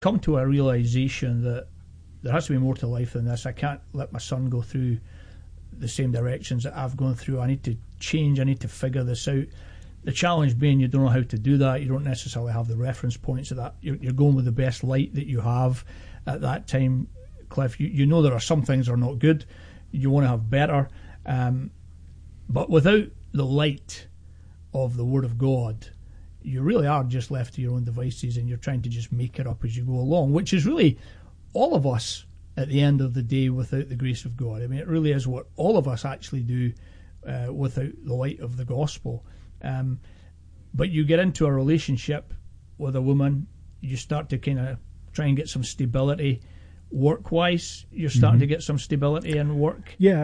come to a realization that there has to be more to life than this. I can't let my son go through the same directions that I've gone through. I need to change. I need to figure this out. The challenge being you don't know how to do that. You don't necessarily have the reference points of that. You're going with the best light that you have at that time, Cliff. You know there are some things that are not good. You want to have better. But without the light of the Word of God, you really are just left to your own devices, and you're trying to just make it up as you go along, which is really all of us at the end of the day without the grace of God. I mean, it really is what all of us actually do without the light of the gospel. But you get into a relationship with a woman, you start to kind of try and get some stability work-wise. You're starting to get some stability in work. Yeah,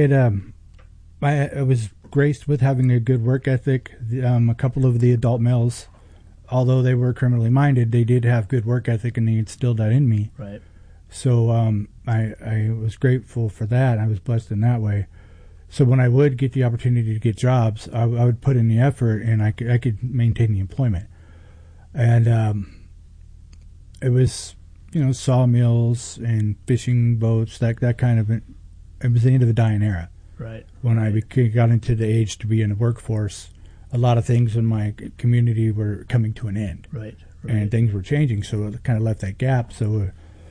I was graced with having a good work ethic. A couple of the adult males, although they were criminally minded, they did have good work ethic, and they instilled that in me. Right. So I was grateful for that. I was blessed in that way. So when I would get the opportunity to get jobs, I would put in the effort, and I could maintain the employment. And it was, sawmills and fishing boats, that kind of, it was the end of the dying era. Right. When I got into the age to be in the workforce, a lot of things in my community were coming to an end. Right. And things were changing, so it kind of left that gap. So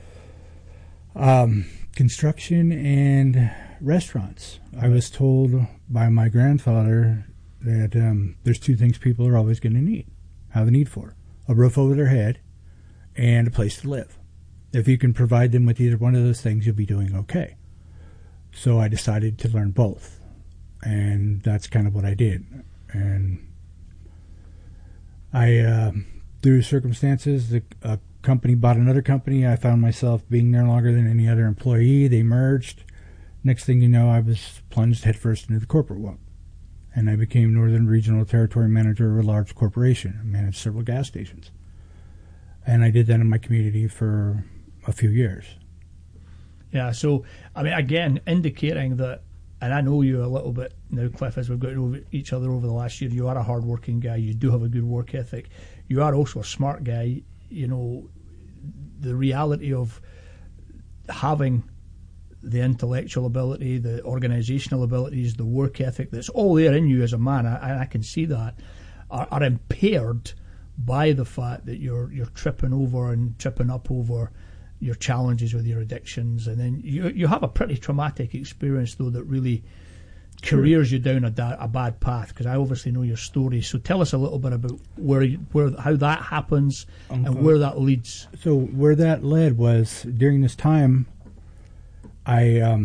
construction and restaurants. I was told by my grandfather that there's two things people are always going to have a need for: a roof over their head and a place to live. If you can provide them with either one of those things, you'll be doing okay. So I decided to learn both, and that's kind of what I did. And I, through circumstances, a company bought another company. I found myself being there longer than any other employee. They merged. Next thing you know, I was plunged headfirst into the corporate world, and I became Northern Regional Territory Manager of a large corporation. I managed several gas stations, and I did that in my community for a few years. Yeah, so, I mean, again, indicating that, and I know you a little bit now, Cliff, as we've got to know each other over the last year, you are a hard-working guy, you do have a good work ethic, you are also a smart guy. The reality of having the intellectual ability, the organisational abilities, the work ethic, that's all there in you as a man, I can see that, are impaired by the fact that you're tripping over and tripping up over your challenges with your addictions, and then you have a pretty traumatic experience though that really careers you down a bad path, because I obviously know your story. So tell us a little bit about how that happens and where that leads. So where that led was during this time, I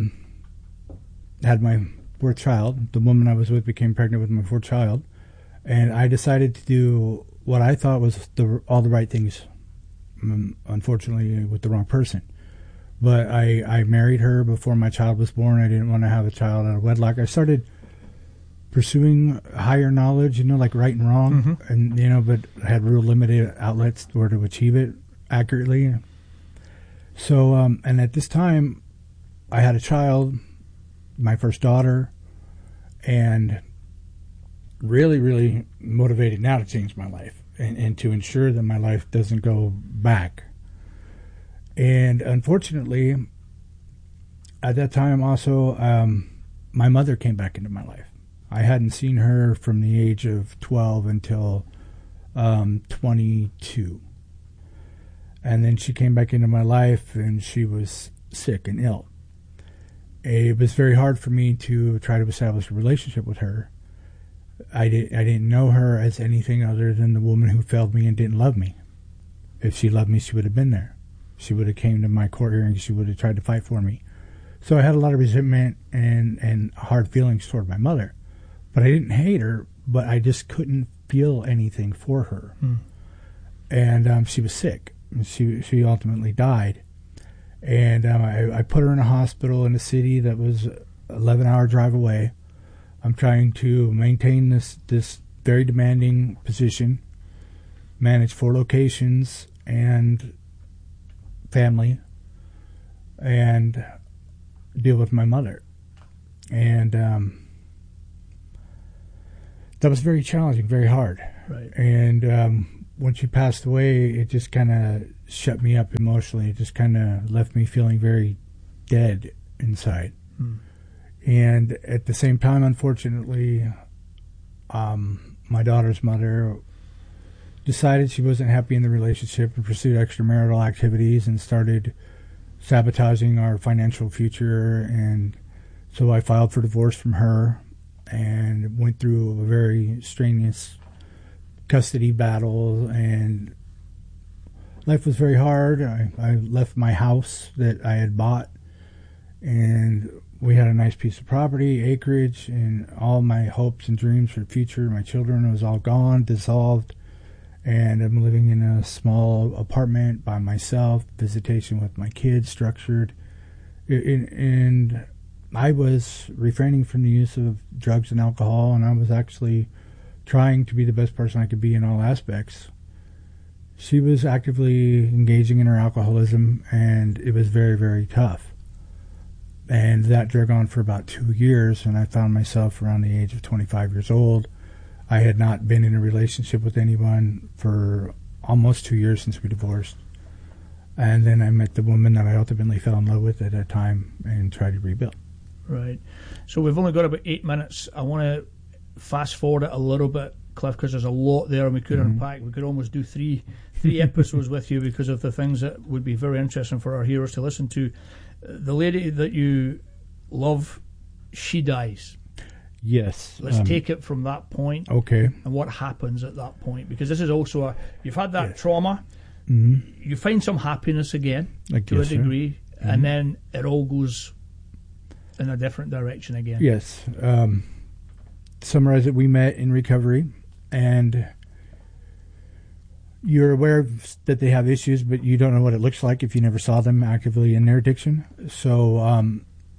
had my fourth child. The woman I was with became pregnant with my fourth child, and I decided to do what I thought was all the right things. Unfortunately, with the wrong person. But I married her before my child was born. I didn't want to have a child out of wedlock. I started pursuing higher knowledge, like right and wrong, and but I had real limited outlets where to achieve it accurately. So, and at this time, I had a child, my first daughter, and really, really motivated now to change my life. And to ensure that my life doesn't go back. And unfortunately, at that time also, my mother came back into my life. I hadn't seen her from the age of 12 until 22. And then she came back into my life, and she was sick and ill. It was very hard for me to try to establish a relationship with her. I didn't know her as anything other than the woman who failed me and didn't love me. If she loved me, she would have been there. She would have came to my court hearings. She would have tried to fight for me. So I had a lot of resentment and hard feelings toward my mother. But I didn't hate her, but I just couldn't feel anything for her. And she was sick. She ultimately died. And I put her in a hospital in a city that was an 11-hour drive away. I'm trying to maintain this very demanding position, manage 4 locations and family, and deal with my mother. And that was very challenging, very hard. Right. And when she passed away, it just kind of shut me up emotionally. It just kind of left me feeling very dead inside. And at the same time, unfortunately, my daughter's mother decided she wasn't happy in the relationship and pursued extramarital activities and started sabotaging our financial future. And so I filed for divorce from her and went through a very strenuous custody battle, and life was very hard. I left my house that I had bought, and we had a nice piece of property, acreage, and all my hopes and dreams for the future, my children, was all gone, dissolved. And I'm living in a small apartment by myself, visitation with my kids structured. And I was refraining from the use of drugs and alcohol, and I was actually trying to be the best person I could be in all aspects. She was actively engaging in her alcoholism, and it was very, very tough. And that drug on for about 2 years, and I found myself around the age of 25 years old. I had not been in a relationship with anyone for almost 2 years since we divorced. And then I met the woman that I ultimately fell in love with at that time and tried to rebuild. Right. So we've only got about 8 minutes. I want to fast forward it a little bit, Cliff, because there's a lot there and we could unpack. We could almost do three episodes with you because of the things that would be very interesting for our hearers to listen to. The lady that you love, she dies. Yes. Let's take it from that point. Okay. And what happens at that point, because this is also you've had that trauma. Mm-hmm. You find some happiness again to a degree, and then it all goes in a different direction again. Yes. Summarize it, we met in recovery, and you're aware that they have issues, but you don't know what it looks like if you never saw them actively in their addiction. So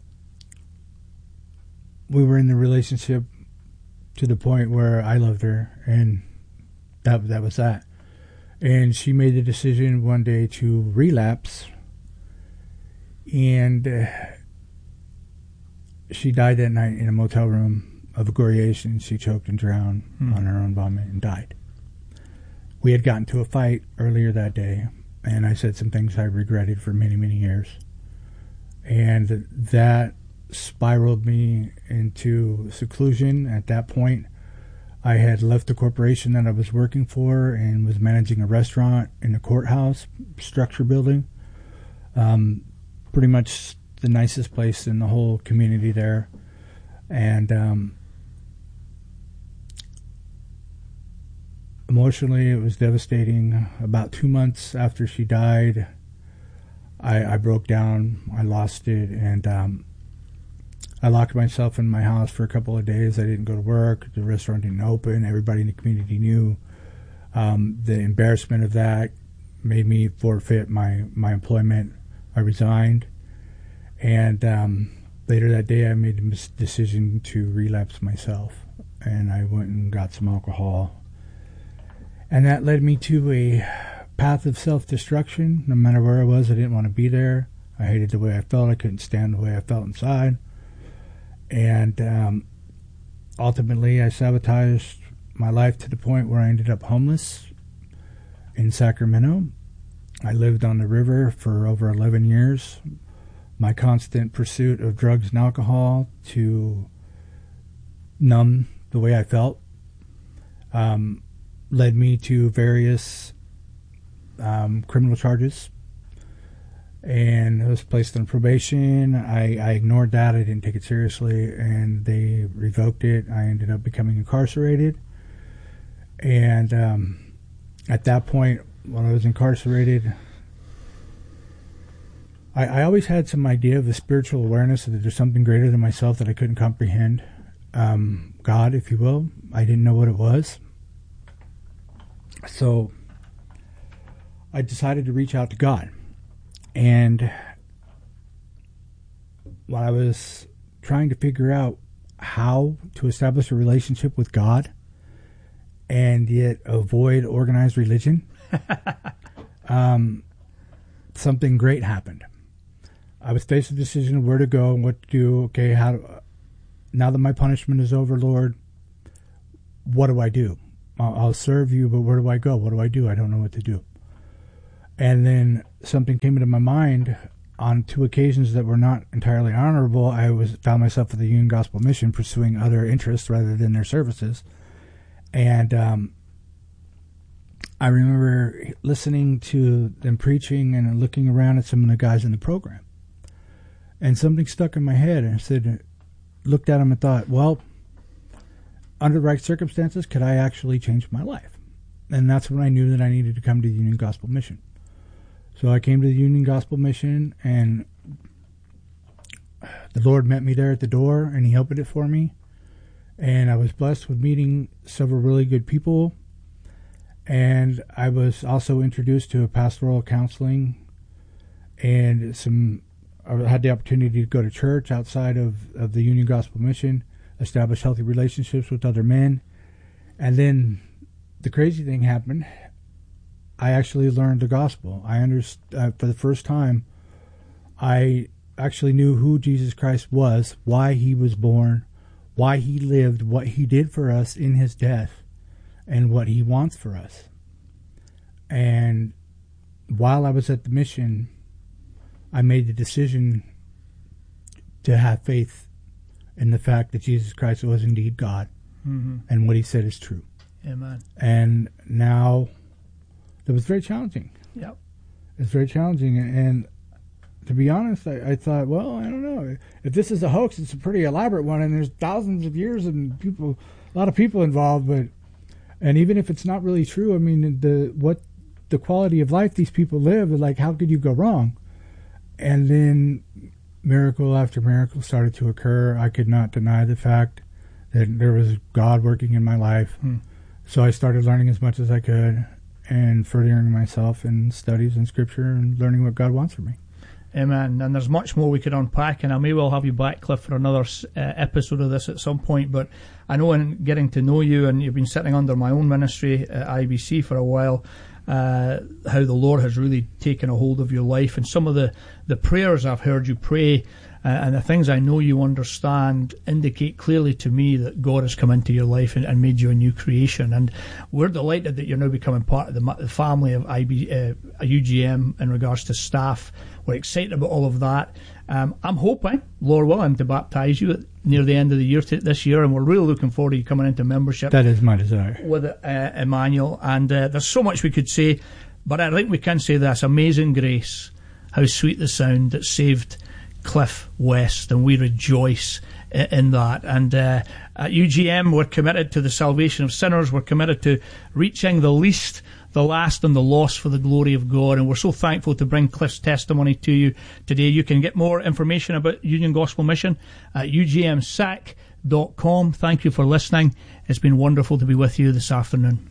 we were in the relationship to the point where I loved her, and that was that. And she made the decision one day to relapse, and she died that night in a motel room of excoriation. She choked and drowned on her own vomit and died. We had gotten to a fight earlier that day, and I said some things I regretted for many, many years. And that spiraled me into seclusion. At that point, I had left the corporation that I was working for and was managing a restaurant in the courthouse structure building. Pretty much the nicest place in the whole community there. And emotionally, it was devastating. About 2 months after she died, I broke down. I lost it, and I locked myself in my house for a couple of days. I didn't go to work. The restaurant didn't open. Everybody in the community knew. The embarrassment of that made me forfeit my employment. I resigned. And later that day, I made the decision to relapse myself. And I went and got some alcohol. And that led me to a path of self-destruction. No matter where I was, I didn't want to be there. I hated the way I felt. I couldn't stand the way I felt inside. And ultimately, I sabotaged my life to the point where I ended up homeless in Sacramento. I lived on the river for over 11 years. My constant pursuit of drugs and alcohol to numb the way I felt led me to various criminal charges. And I was placed on probation. I ignored that. I didn't take it seriously, and they revoked it. I ended up becoming incarcerated. And at that point, while I was incarcerated, I always had some idea of a spiritual awareness that there's something greater than myself that I couldn't comprehend. God, if you will. I didn't know what it was. So I decided to reach out to God. And while I was trying to figure out how to establish a relationship with God and yet avoid organized religion, something great happened. I was faced with the decision of where to go and what to do. Okay, now that my punishment is over, Lord, what do I do? I'll serve you, but where do I go? What do? I don't know what to do. And then something came into my mind on 2 occasions that were not entirely honorable. I found myself at the Union Gospel Mission pursuing other interests rather than their services. And I remember listening to them preaching and looking around at some of the guys in the program. And something stuck in my head, and I said, looked at them and thought, well, under the right circumstances, could I actually change my life? And that's when I knew that I needed to come to the Union Gospel Mission. So I came to the Union Gospel Mission, and the Lord met me there at the door, and He opened it for me. And I was blessed with meeting several really good people. And I was also introduced to a pastoral counseling, and I had the opportunity to go to church outside of the Union Gospel Mission, establish healthy relationships with other men. And then the crazy thing happened. I actually learned the gospel. I understood for the first time. I actually knew who Jesus Christ was, why He was born, why He lived, what He did for us in His death, and what He wants for us. And while I was at the mission, I made the decision to have faith in the fact that Jesus Christ was indeed God, and what He said is true. Amen. And now, it was very challenging. Yep. It's very challenging. And to be honest, I thought, well, I don't know. If this is a hoax, it's a pretty elaborate one, and there's thousands of years and a lot of people involved. And even if it's not really true, I mean, the quality of life these people live, like, how could you go wrong? And then miracle after miracle started to occur. I could not deny the fact that there was God working in my life. So I started learning as much as I could and furthering myself in studies in Scripture and learning what God wants for me. Amen. And there's much more we could unpack, and I may well have you back, Cliff, for another episode of this at some point. But I know in getting to know you, and you've been sitting under my own ministry at IBC for a while, how the Lord has really taken a hold of your life, and some of the prayers I've heard you pray and the things I know you understand indicate clearly to me that God has come into your life and made you a new creation. And we're delighted that you're now becoming part of the family of UGM in regards to staff. We're excited about all of that. I'm hoping, Lord willing, to baptize you near the end of the year this year, and we're really looking forward to you coming into membership. That is my desire. With Emmanuel. And there's so much we could say, but I think we can say this: Amazing Grace, how sweet the sound that saved Cliff West, and we rejoice in that. And at UGM, we're committed to the salvation of sinners. We're committed to reaching the least, the last, and the lost for the glory of God. And we're so thankful to bring Cliff's testimony to you today. You can get more information about Union Gospel Mission at ugmsac.com. Thank you for listening. It's been wonderful to be with you this afternoon.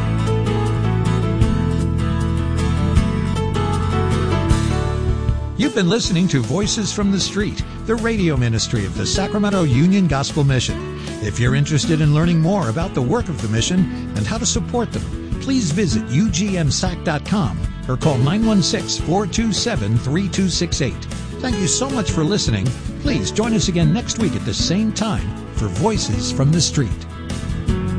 You've been listening to Voices from the Street, the radio ministry of the Sacramento Union Gospel Mission. If you're interested in learning more about the work of the mission and how to support them, please visit ugmsac.com or call 916-427-3268. Thank you so much for listening. Please join us again next week at the same time for Voices from the Street.